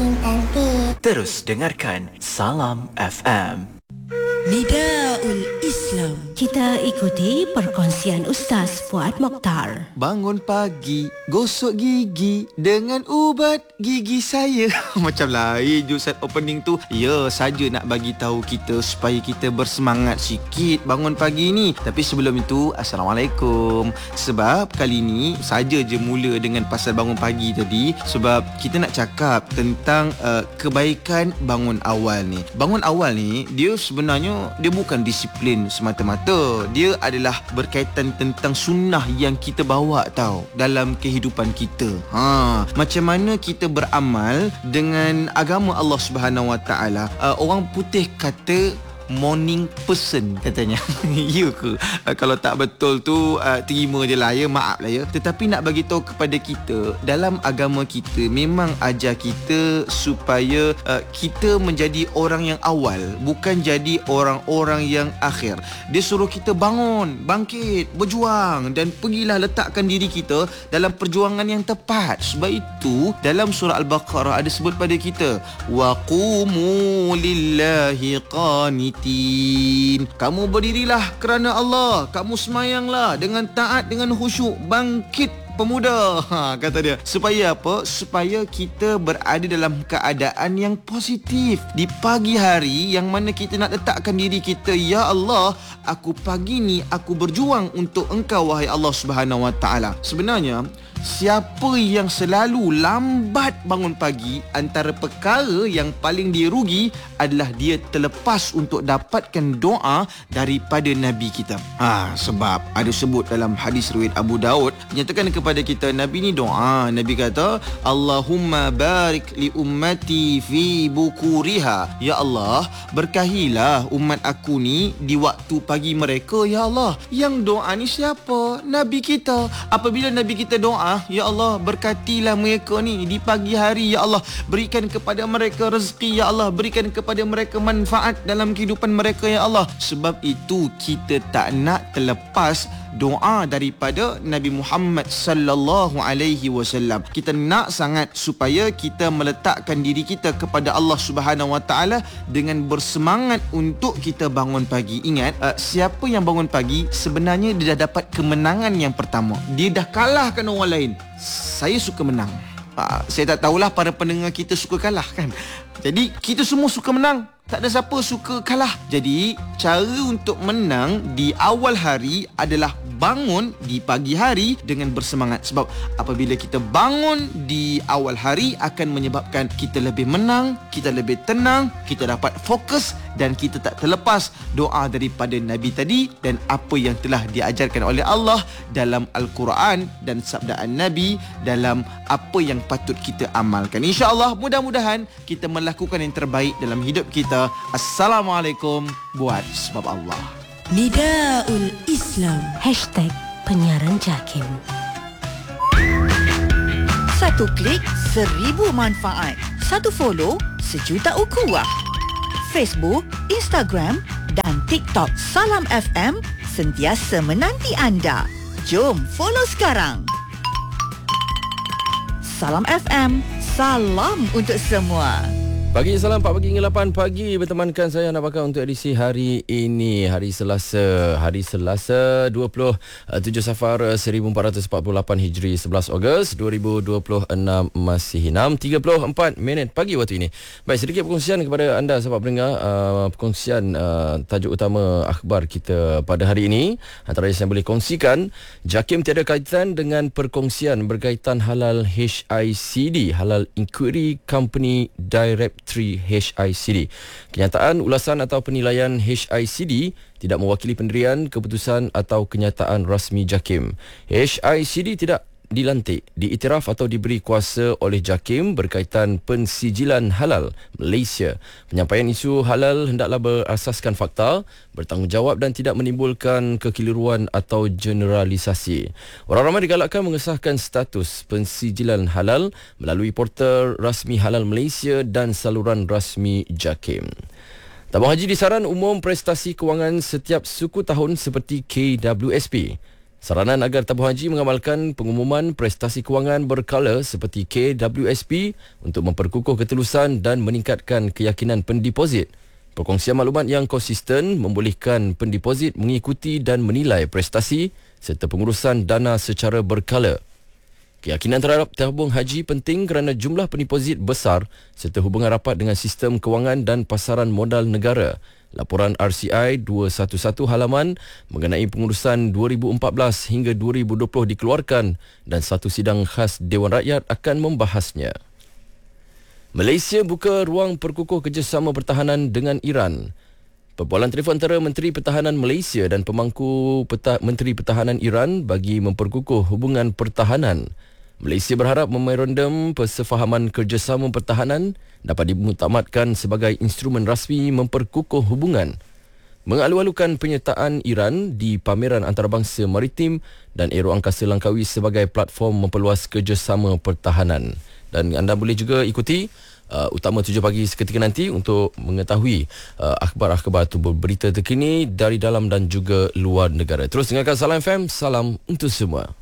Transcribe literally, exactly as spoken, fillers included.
makin cantik. Terus dengarkan Salam F M. Nidaul Islam. Kita ikuti perkongsian Ustaz Fuad Mokhtar. Bangun pagi, gosok gigi dengan ubat gigi saya. Macam lain je Ustaz opening tu. Ya, saja nak bagi tahu kita supaya kita bersemangat sikit bangun pagi ni. Tapi sebelum itu, Assalamualaikum. Sebab kali ni saja je mula dengan pasal bangun pagi tadi. Sebab kita nak cakap tentang uh, kebaikan bangun awal ni. Bangun awal ni, dia sebenarnya dia bukan disiplin semata-mata. Dia adalah berkaitan tentang sunnah yang kita bawa tau dalam kehidupan kita. Ha, macam mana kita beramal dengan agama Allah Subhanahu Wa Taala. Uh, orang putih kata morning person katanya. Ya ke? Uh, kalau tak betul tu uh, terima je lah ya, maaf lah ya. Tetapi nak bagi tahu kepada kita, dalam agama kita memang ajar kita supaya uh, kita menjadi orang yang awal, bukan jadi orang-orang yang akhir. Dia suruh kita bangun, bangkit, berjuang dan pergilah letakkan diri kita dalam perjuangan yang tepat. Sebab itu dalam surah Al-Baqarah ada sebut pada kita, wa qumu lillahi qanitin. Kamu berdirilah kerana Allah, kamu semayanglah dengan taat, dengan khusyuk, bangkit pemuda. Ha, kata dia. Supaya apa? Supaya kita berada dalam keadaan yang positif. Di pagi hari yang mana kita nak letakkan diri kita, ya Allah, aku pagi ni aku berjuang untuk Engkau wahai Allah Subhanahu Wa Taala. Sebenarnya siapa yang selalu lambat bangun pagi, antara perkara yang paling dia rugi adalah dia terlepas untuk dapatkan doa daripada Nabi kita. Ha, sebab ada sebut dalam hadis riwayat Abu Daud, nyatakan kepada kita Nabi ni doa. Nabi kata, Allahumma barik li ummati fi bukuriha. Ya Allah, berkahilah umat aku ni di waktu pagi mereka, ya Allah. Yang doa ni siapa? Nabi kita. Apabila Nabi kita doa, ya Allah, berkatilah mereka ni di pagi hari, ya Allah, berikan kepada mereka rezeki, ya Allah, berikan kepada mereka manfaat dalam kehidupan mereka, ya Allah. Sebab itu kita tak nak terlepas doa daripada Nabi Muhammad sallallahu alaihi wasallam. Kita nak sangat supaya kita meletakkan diri kita kepada Allah Subhanahu Wa Taala dengan bersemangat untuk kita bangun pagi. Ingat, uh, siapa yang bangun pagi sebenarnya dia dah dapat kemenangan yang pertama. Dia dah kalahkan orang lain. Saya suka menang. Uh, saya tak tahulah para pendengar kita suka kalah kan. Jadi kita semua suka menang. Tak ada siapa suka kalah. Jadi cara untuk menang di awal hari adalah bangun di pagi hari dengan bersemangat. Sebab apabila kita bangun di awal hari akan menyebabkan kita lebih menang, kita lebih tenang, kita dapat fokus dan kita tak terlepas doa daripada Nabi tadi dan apa yang telah diajarkan oleh Allah dalam Al-Quran dan sabdaan Nabi dalam apa yang patut kita amalkan. InsyaAllah mudah-mudahan kita melakukan yang terbaik dalam hidup kita. Assalamualaikum buat sebab Allah. Nidaul Islam. Hashtag Penyiaran Jakim. Satu klik, seribu manfaat. Satu follow, sejuta ukhuwah. Facebook, Instagram dan TikTok Salam F M sentiasa menanti anda. Jom follow sekarang. Salam F M, salam untuk semua. Pagi salam empat pagi hingga lapan pagi bertemankan saya Anak Bakar untuk edisi hari ini, hari Selasa, hari Selasa dua puluh tujuh Safar seribu empat ratus empat puluh lapan Hijri, sebelas Ogos dua ribu dua puluh enam, masih enam tiga puluh empat minit pagi waktu ini. Baik, sedikit perkongsian kepada anda sahabat pendengar, uh, perkongsian uh, tajuk utama akhbar kita pada hari ini. Antara yang saya boleh kongsikan, Jakim tiada kaitan dengan perkongsian berkaitan halal H I C D, Halal Inquiry Company Direct H I C D. Kenyataan, ulasan atau penilaian H I C D tidak mewakili pendirian, keputusan atau kenyataan rasmi Jakim. H I C D tidak dilantik, diiktiraf atau diberi kuasa oleh Jakim berkaitan pensijilan halal Malaysia. Penyampaian isu halal hendaklah berasaskan fakta, bertanggungjawab dan tidak menimbulkan kekeliruan atau generalisasi. Orang ramai digalakkan mengesahkan status pensijilan halal melalui portal rasmi Halal Malaysia dan saluran rasmi Jakim. Tabung haji di saran umum prestasi kewangan setiap suku tahun seperti K W S P. Saranan agar tabung haji mengamalkan pengumuman prestasi kewangan berkala seperti K W S P untuk memperkukuh ketulusan dan meningkatkan keyakinan pendeposit. Perkongsian maklumat yang konsisten membolehkan pendeposit mengikuti dan menilai prestasi serta pengurusan dana secara berkala. Keyakinan terhadap tabung haji penting kerana jumlah pendeposit besar serta hubungan rapat dengan sistem kewangan dan pasaran modal negara. Laporan R C I dua ratus sebelas halaman mengenai pengurusan dua ribu empat belas hingga dua ribu dua puluh dikeluarkan dan satu sidang khas Dewan Rakyat akan membahasnya. Malaysia buka ruang perkukuh kerjasama pertahanan dengan Iran. Perbualan telefon antara Menteri Pertahanan Malaysia dan pemangku Peta- Menteri Pertahanan Iran bagi memperkukuh hubungan pertahanan. Malaysia berharap memorandum persefahaman kerjasama pertahanan dapat dimuktamadkan sebagai instrumen rasmi memperkukuh hubungan. Mengalu-alukan penyertaan Iran di pameran antarabangsa maritim dan aero angkasa Langkawi sebagai platform memperluas kerjasama pertahanan. Dan anda boleh juga ikuti uh, Utama tujuh pagi seketika nanti untuk mengetahui uh, akhbar-akhbar atau berita terkini dari dalam dan juga luar negara. Terus dengarkan Salam F M, salam untuk semua.